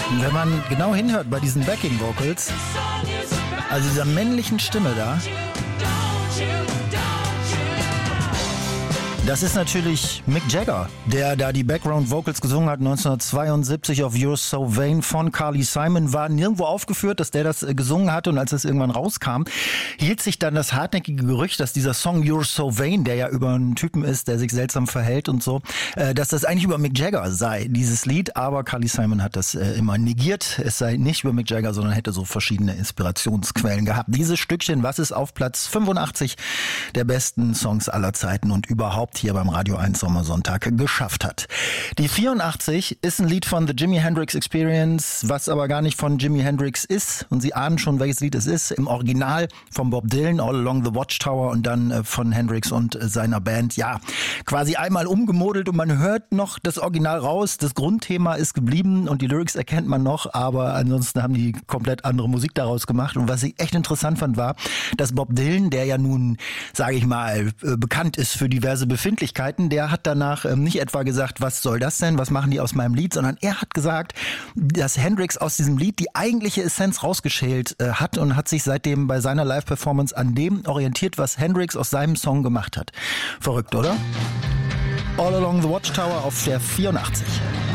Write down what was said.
Und wenn man genau hinhört bei diesen Backing Vocals, also dieser männlichen Stimme da, das ist natürlich Mick Jagger, der da die Background Vocals gesungen hat 1972 auf You're So Vain von Carly Simon. War nirgendwo aufgeführt, dass der das gesungen hatte, und als es irgendwann rauskam, hielt sich dann das hartnäckige Gerücht, dass dieser Song You're So Vain, der ja über einen Typen ist, der sich seltsam verhält und so, dass das eigentlich über Mick Jagger sei, dieses Lied. Aber Carly Simon hat das immer negiert. Es sei nicht über Mick Jagger, sondern hätte so verschiedene Inspirationsquellen gehabt. Dieses Stückchen, was es auf Platz 85 der besten Songs aller Zeiten und überhaupt hier beim Radio 1 Sommersonntag geschafft hat. Die 84 ist ein Lied von The Jimi Hendrix Experience, was aber gar nicht von Jimi Hendrix ist. Und Sie ahnen schon, welches Lied es ist. Im Original von Bob Dylan, All Along the Watchtower, und dann von Hendrix und seiner Band. Ja, quasi einmal umgemodelt und man hört noch das Original raus. Das Grundthema ist geblieben und die Lyrics erkennt man noch, aber ansonsten haben die komplett andere Musik daraus gemacht. Und was ich echt interessant fand, war, dass Bob Dylan, der ja nun, sage ich mal, bekannt ist für diverse Befindlichkeiten, der hat danach nicht etwa gesagt, was soll das denn, was machen die aus meinem Lied, sondern er hat gesagt, dass Hendrix aus diesem Lied die eigentliche Essenz rausgeschält hat und hat sich seitdem bei seiner Live-Performance an dem orientiert, was Hendrix aus seinem Song gemacht hat. Verrückt, oder? All Along the Watchtower auf der 84.